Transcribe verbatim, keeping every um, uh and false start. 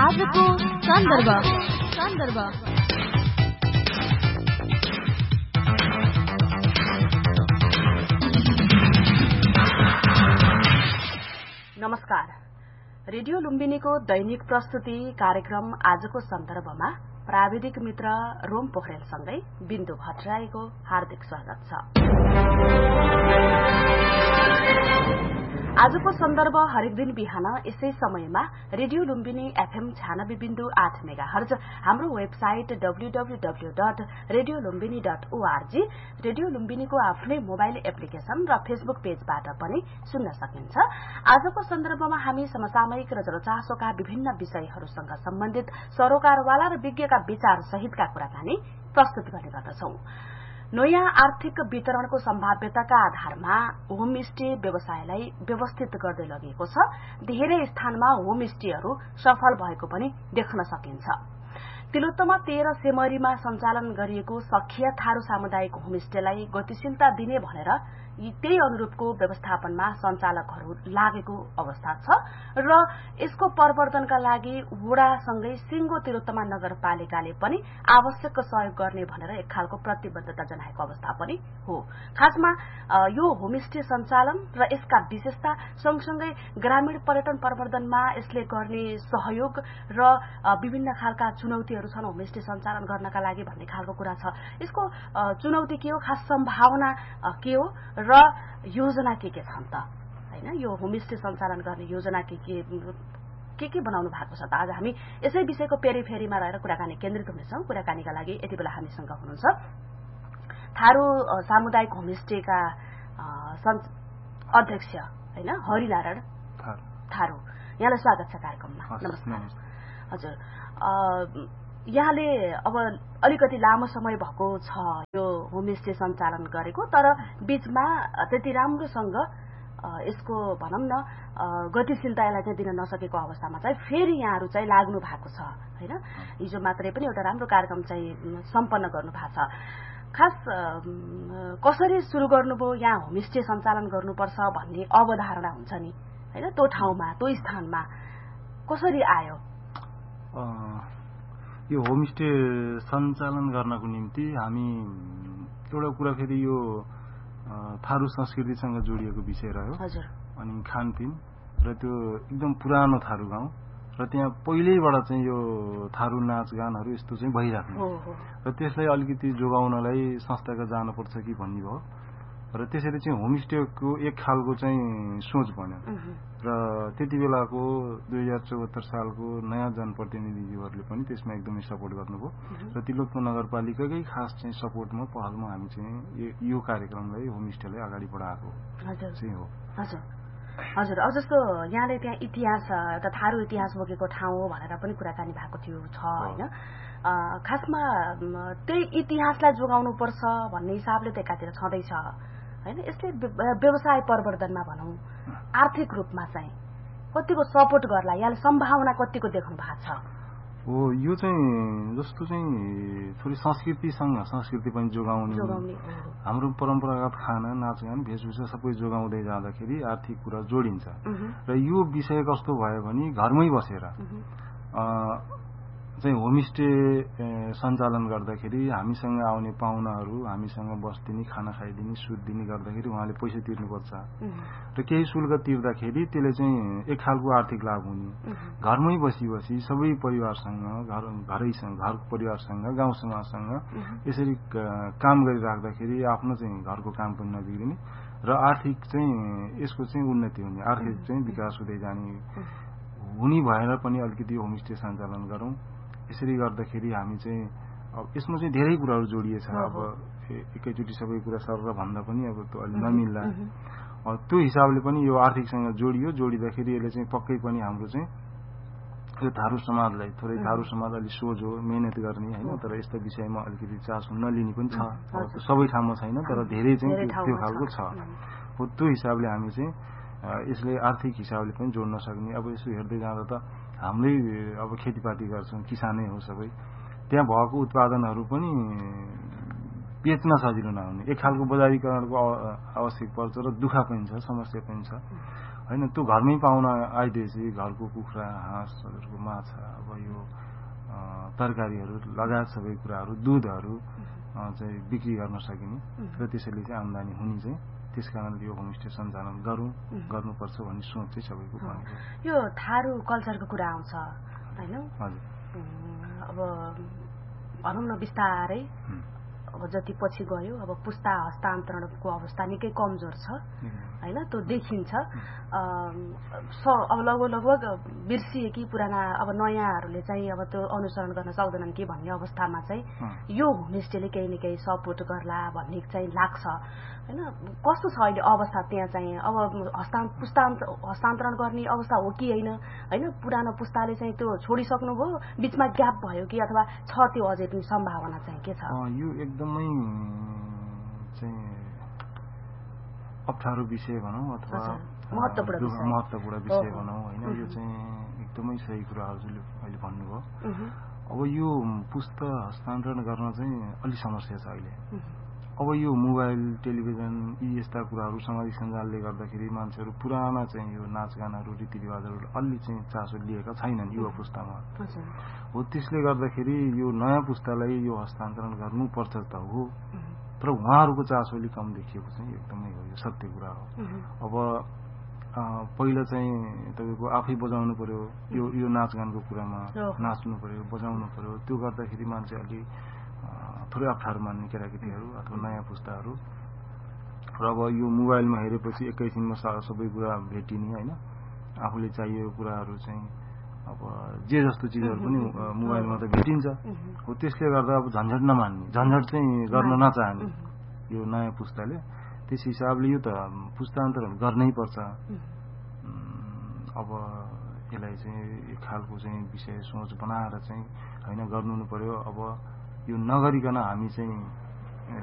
आजको सन्दर्भ सन्दर्भ नमस्कार। रेडियो लुम्बिनीको दैनिक प्रस्तुति कार्यक्रम आजको सन्दर्भमा प्राविधिक मित्र रोम पोखरेलसँगै बिन्दु भट्टराईको हार्दिक स्वागत छ। आजको सन्दर्भ हरेक दिन बिहान यसै समयमा रेडियो लुम्बिनी एफएम छानब्बे बिन्दु आठ मेगा हर्ज, हाम्रो website W W W dot radio Lumbini dot ORG, radio लुम्बिनीको आफ्नै मोबाइल एप्लिकेशन र फेसबुक पेजबाट पनि सुन्न सकिन्छ। आजको सन्दर्भमा हामी समसामयिक र जनचासोका विभिन्न विषयहरूसँग सम्बन्धित सरोकारवाला र विज्ञका विचार सहितका कुराकानी प्रस्तुत गर्ने गर्दछौं। नयाँ आर्थिक वितरणको सम्भाव्यताका आधारमा होमस्टे व्यवसायलाई व्यवस्थित गर्दै लगिएको छ। धेरै स्थानमा होमस्टेहरू सफल भएको पनि देख्न सकिन्छ। तिलोत्तमा तेह्र सेमरीमा सञ्चालन गरिएको सखिया थारू सामुदायिक होमस्टेलाई गतिशीलता दिने भनेर त्यही अनुरूपको व्यवस्थापनमा सञ्चालकहरू लागेको अवस्था छ र यसको प्रवर्धनका लागि वडासँगै सिंगो तिलोत्तमा नगरपालिकाले पनि आवश्यक सहयोग गर्ने भनेर एक खालको प्रतिबद्धता जनाएको अवस्था पनि हो। खासमा यो होमस्टे सञ्चालन र यसका विशेषता सँगसँगै ग्रामीण पर्यटन प्रवर्धनमा यसले गर्ने सहयोग र विभिन्न खालका चुनौतीहरू छन् होमस्टे सञ्चालन गर्नका लागि भन्ने खालको कुरा छ। यसको चुनौती के हो, खास सम्भावना के हो र योजना के के छन् त, हैन? यो होमस्टे सञ्चालन गर्ने योजना के के के के बनाउनु भएको छ त? आज हामी यसै विषयको पेरिफेरीमा रहेर कुराकानी केन्द्रित हुनेछौँ। कुराकानीका लागि यति बेला हामीसँग हुनुहुन्छ थारू सामुदायिक होमस्टेका अध्यक्ष हैन हरिनारायण थारू, यहाँलाई स्वागत छ कार्यक्रममा। नमस्कार। हजुर, यहाँले अब अलिकति लामो समय भएको छ यो होमस्टे सञ्चालन गरेको, तर बीचमा त्यति राम्रोसँग यसको भनौँ न गतिशीलता यसलाई चाहिँ दिन नसकेको अवस्थामा चाहिँ फेरि यहाँहरू चाहिँ लाग्नु भएको छ, होइन? हिजो मात्रै पनि एउटा राम्रो कार्यक्रम चाहिँ सम्पन्न गर्नु भएको छ। खास कसरी सुरु गर्नुभयो, यहाँ होमस्टे सञ्चालन गर्नुपर्छ भन्ने अवधारणा हुन्छ नि, होइन? त्यो ठाउँमा त्यो स्थानमा कसरी आयो? यो होमस्टे सञ्चालन गर्नको निम्ति हामी एउटा कुरा फेरि यो थारू संस्कृतिसँग जोडिएको विषय रह्यो। हजुर। अनि खानपिन र त्यो एकदम पुरानो थारू गाउँ र त्यहाँ पहिल्यैबाट चाहिँ यो थारू नाचगानहरू यस्तो चाहिँ भइराख्नु र त्यसलाई अलिकति जोगाउनलाई संस्थाका जानुपर्छ कि भन्ने भयो र त्यसरी चाहिँ होमस्टेको एक खालको चाहिँ सोच बन्यो र त्यति बेलाको दुई हजार चौहत्तर सालको नयाँ जनप्रतिनिधिहरूले पनि त्यसमा एकदमै सपोर्ट गर्नुभयो र तिलोत्तमा नगरपालिकाकै खास चाहिँ सपोर्टमा पहलमा हामी चाहिँ यो कार्यक्रमलाई होमस्टेलाई अगाडि बढाएको चाहिँ हो। हजुर हजुर अब जस्तो यहाँले त्यहाँ इतिहास एउटा थारू इतिहास बोकेको ठाउँ हो भनेर पनि कुराकानी भएको थियो छ, होइन? खासमा त्यही इतिहासलाई जोगाउनुपर्छ भन्ने हिसाबले त एकातिर छँदैछ, होइन? यसले व्यवसाय प्रवर्धनमा भनौँ आर्थिक रूपमा चाहिँ कतिको सपोर्ट गर्ला, यहाँले सम्भावना कतिको देख्नु भएको छ? हो, यो चाहिँ जस्तो चाहिँ थोरै संस्कृतिसँग संस्कृति पनि जोगाउने, हाम्रो परम्परागत खाना नाचगान वेशभूषा सबै जोगाउँदै जाँदाखेरि आर्थिक कुरा जोडिन्छ र यो विषय कस्तो भयो भने घरमै बसेर चाहिँ होमस्टे सञ्चालन गर्दाखेरि हामीसँग आउने पाहुनाहरू हामीसँग बस्दिने, खाना खाइदिने, सुत्दिने गर्दाखेरि उहाँले पैसा तिर्नुपर्छ र केही शुल्क तिर्दाखेरि त्यसले चाहिँ एक खालको आर्थिक लाभ हुने, घरमै बसी बसी सबै परिवारसँग घर घरैसँग घर परिवारसँग गाउँ समाजसँग यसरी काम गरिराख्दाखेरि आफ्नो चाहिँ घरको काम पनि नबिग्रिने र आर्थिक चाहिँ यसको चाहिँ उन्नति हुने, आर्थिक चाहिँ विकास हुँदै जाने हुने भएर पनि अलिकति होमस्टे सञ्चालन गरौँ। यसरी गर्दाखेरि हामी चाहिँ अब यसमा चाहिँ धेरै कुराहरू जोडिएछ। अब एकैचोटि सबै कुरा सर भन्दा पनि अब त्यो अलि नमिल्ला, त्यो हिसाबले पनि यो आर्थिकसँग जोडियो। जोडिँदाखेरि यसले चाहिँ पक्कै पनि हाम्रो चाहिँ यो थारू समाजलाई, थोरै थारू समाज अलि सोझो मेहनत गर्ने, होइन? तर यस्तो विषयमा अलिकति चासो नलिने पनि छ, सबै ठाउँमा छैन तर धेरै चाहिँ त्यो खालको छ। हो, त्यो हिसाबले हामी चाहिँ यसले आर्थिक हिसाबले पनि जोड्न सक्ने। अब यसो हेर्दै जाँदा त हाम्रै अब खेतीपाती गर्छौँ, किसानै हो सबै, त्यहाँ भएको उत्पादनहरू पनि बेच्न सजिलो नहुने, एक खालको बजारीकरणको आवश्यक पर्छ र दुःख पनि छ, समस्या पनि छ। होइन त्यो घरमै पाउन आइदिएपछि घरको कुखुरा हाँसहरूको माछा अब यो तरकारीहरू लगायत सबै कुराहरू दुधहरू चाहिँ बिक्री गर्न सकिने र त्यसैले चाहिँ आम्दानी हुने चाहिँ त्यस कारणले यो होमस्टे सञ्चालन गरौँ गर्नुपर्छ भन्ने सोच चाहिँ सबैको बनेको। यो थारू कल्चरको कुरा आउँछ होइन? हजुर। अब भनौँ न बिस्तारै अब जति पछि गयो अब पुस्ता हस्तान्तरणको अवस्था निकै कमजोर छ होइन? त्यो देखिन्छ। अब लगभग लगभग बिर्सिएकी पुराना अब नयाँहरूले चाहिँ अब त्यो अनुसरण गर्न सक्दैनन् कि भन्ने अवस्थामा चाहिँ यो होमस्टेले केही न केही सपोर्ट गर्ला भन्ने चाहिँ लाग्छ होइन? कस्तो छ अहिले अवस्था त्यहाँ चाहिँ? अब हस्ता पुस्ता हस्तान्तरण गर्ने अवस्था हो कि होइन होइन? पुरानो पुस्ताले चाहिँ त्यो छोडिसक्नुभयो, बिचमा ग्याप भयो कि अथवा छ त्यो अझै पनि सम्भावना चाहिँ के छ? यो एकदमै चाहिँ अप्ठ्यारो विषय भनौँ अथवा महत्त्वपूर्ण विषय भनौँ होइन? यो चाहिँ एकदमै सही कुराहरू अहिले भन्नुभयो। अब यो पुस्ता हस्तान्तरण गर्न चाहिँ अलि समस्या छ अहिले। अब यो मोबाइल टेलिभिजन यी यस्ता कुराहरू सामाजिक सञ्जालले गर्दाखेरि मान्छेहरू पुराना चाहिँ यो नाचगानहरू रीतिरिवाजहरू अलि चाहिँ चासो लिएका छैनन् युवा पुस्तामा हो। त्यसले गर्दाखेरि यो नयाँ पुस्तालाई यो हस्तान्तरण गर्नुपर्छ त हो, तर उहाँहरूको चासो अलिक कम देखिएको चाहिँ एकदमै हो, यो सत्य कुरा हो। अब पहिला चाहिँ तपाईँको आफै बजाउनु पर्यो, यो यो नाचगानको कुरामा नाच्नु पर्यो, बजाउनु पर्यो, त्यो गर्दाखेरि मान्छे अलि थोरै अप्ठ्यारो मान्ने केटाकेटीहरू अथवा नयाँ पुस्ताहरू। र अब यो मोबाइलमा हेरेपछि एकैछिनमा सबै कुरा भेटिने होइन? आफूले चाहिएको कुराहरू चाहिँ अब जे जस्तो चिजहरू पनि मोबाइलमा त भेटिन्छ हो। त्यसले गर्दा अब झन्झट नमान्ने, झन्झट चाहिँ गर्न नचाहने यो नयाँ पुस्ताले। त्यस हिसाबले यो त पुस्तान्तरण गर्नै पर्छ। अब यसलाई चाहिँ एक खालको चाहिँ विषय सोच बनाएर चाहिँ होइन गर्नु पर्यो। अब यो नगरिकन हामी चाहिँ